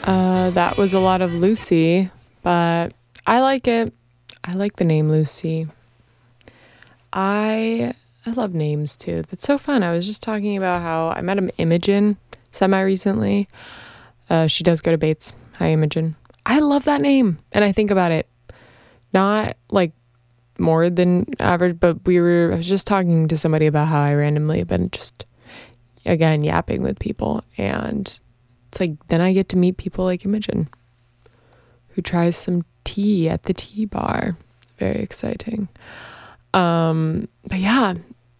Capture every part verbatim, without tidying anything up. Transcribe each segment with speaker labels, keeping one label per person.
Speaker 1: Uh, that was a lot of Lucy, but I like it. I like the name Lucy. I I love names too. That's so fun. I was just talking about how I met Imogen semi-recently. Uh, she does go to Bates. Hi, Imogen. I love that name, and I think about it not like more than average, but we were, I was just talking to somebody about how I randomly have been just, again, yapping with people, and it's like, then I get to meet people like Imogen, who tries some tea at the tea bar. Very exciting. Um, but yeah,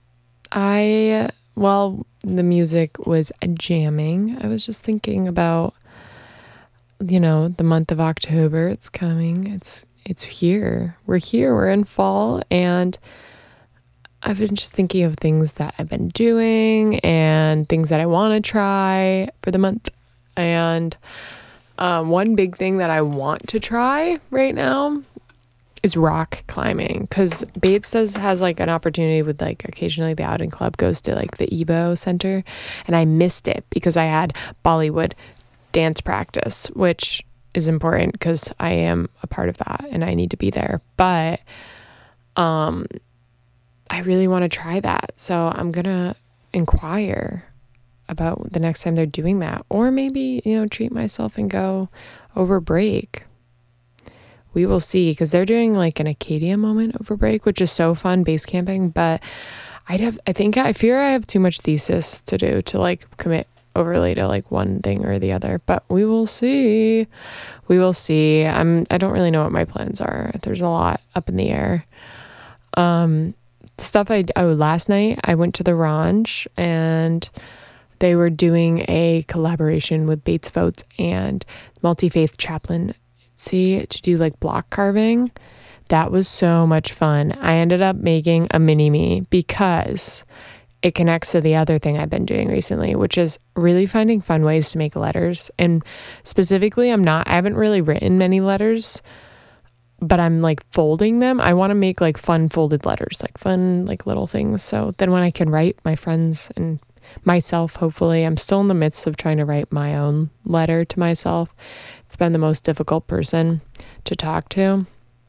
Speaker 1: I, while the music was jamming, I was just thinking about, you know, the month of October. It's coming. It's, it's here. We're here. We're in fall. And I've been just thinking of things that I've been doing and things that I want to try for the month. And um, one big thing that I want to try right now is rock climbing, because Bates does has like an opportunity with like occasionally the Outing Club goes to like the E B O Center, and I missed it because I had Bollywood dance practice, which is important because I am a part of that and I need to be there. But um, I really want to try that, so I'm gonna inquire about the next time they're doing that, or maybe, you know, treat myself and go over break. We will see, because they're doing like an Acadia moment over break, which is so fun, base camping. But I'd have, I think, I fear I have too much thesis to do to like commit overly to like one thing or the other. But we will see. We will see. I'm, I don't really know what my plans are. There's a lot up in the air. Um, stuff I, oh, last night I went to the Ranch, and they were doing a collaboration with Bates Votes and Multi-Faith Chaplain to do like block carving. That was so much fun. I ended up making a mini me because it connects to the other thing I've been doing recently, which is really finding fun ways to make letters. And specifically, I'm not, I haven't really written many letters, but I'm like folding them. I want to make like fun folded letters, like fun, like little things. So then when I can write my friends and myself, hopefully, I'm still in the midst of trying to write my own letter to myself. It's been the most difficult person to talk to.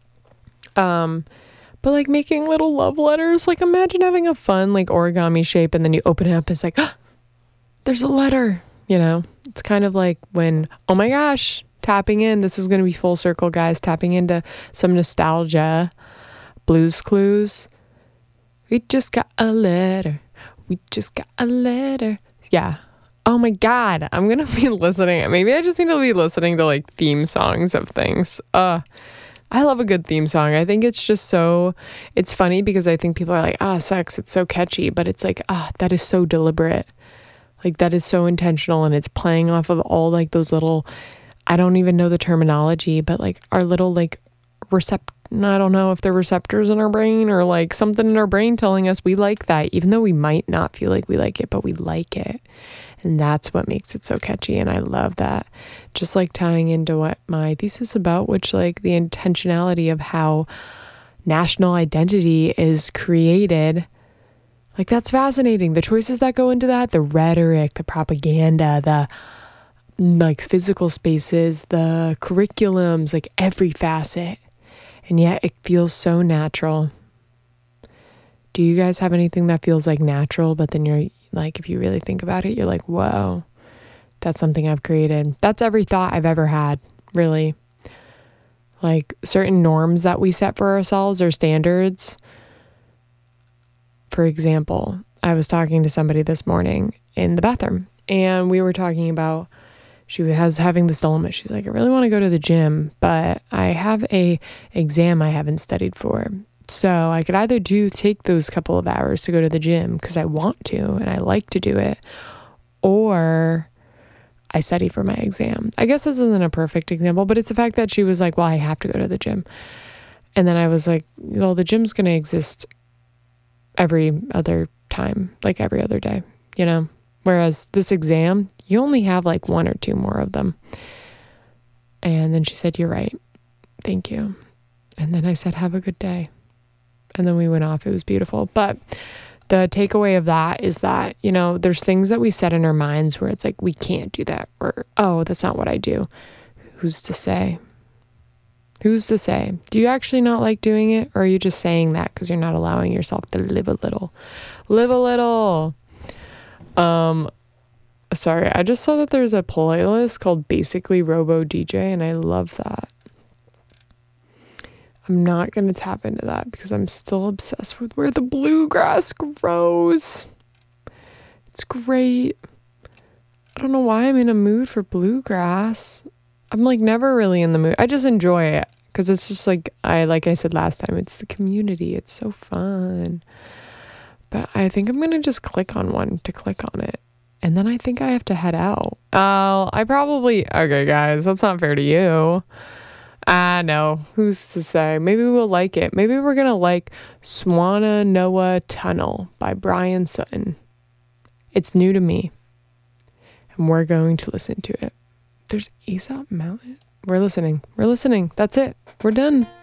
Speaker 1: Um, but like making little love letters, like imagine having a fun like origami shape and then you open it up, it's like, ah, there's a letter, you know? It's kind of like when, oh my gosh, tapping in, this is going to be full circle, guys, tapping into some nostalgia, Blue's Clues. We just got a letter. We just got a letter. Yeah. Oh my God, I'm going to be listening. Maybe I just need to be listening to like theme songs of things. Uh, I love a good theme song. I think it's just so, it's funny because I think people are like, ah, oh, sucks. It's so catchy, but it's like, ah, oh, that is so deliberate. Like that is so intentional, and it's playing off of all like those little, I don't even know the terminology, but like our little like recept, I don't know if they're receptors in our brain or like something in our brain telling us we like that, even though we might not feel like we like it, but we like it. And that's what makes it so catchy. And I love that. Just like tying into what my thesis is about, which like the intentionality of how national identity is created. Like that's fascinating. The choices that go into that, the rhetoric, the propaganda, the like physical spaces, the curriculums, like every facet. And yet it feels so natural. Do you guys have anything that feels like natural, but then you're like, if you really think about it, you're like, whoa, that's something I've created. That's every thought I've ever had, really. Like certain norms that we set for ourselves or standards. For example, I was talking to somebody this morning in the bathroom, and we were talking about, she was having this dilemma. She's like, I really want to go to the gym, but I have a exam I haven't studied for. So I could either do take those couple of hours to go to the gym because I want to and I like to do it, or I study for my exam. I guess this isn't a perfect example, but it's the fact that she was like, well, I have to go to the gym. And then I was like, well, the gym's going to exist every other time, like every other day, you know? Whereas this exam, you only have like one or two more of them. And then she said, you're right. Thank you. And then I said, have a good day. And then we went off. It was beautiful. But the takeaway of that is that, you know, there's things that we set in our minds where it's like, we can't do that, or, oh, that's not what I do. Who's to say? Who's to say? Do you actually not like doing it, or are you just saying that because you're not allowing yourself to live a little? Live a little. Um, sorry, I just saw that there's a playlist called Basically Robo D J, and I love that. I'm not going to tap into that because I'm still obsessed with where the bluegrass grows. It's great. I don't know why I'm in a mood for bluegrass. I'm like never really in the mood. I just enjoy it because it's just like I like I said last time, it's the community. It's so fun. But I think I'm going to just click on one to click on it. And then I think I have to head out. Oh, I probably... Okay, guys, that's not fair to you. Ah, uh, no. Who's to say? Maybe we'll like it. Maybe we're going to like Swannanoa Tunnel by Brian Sutton. It's new to me. And we're going to listen to it. There's Aesop Mountain. We're listening. We're listening. That's it. We're done.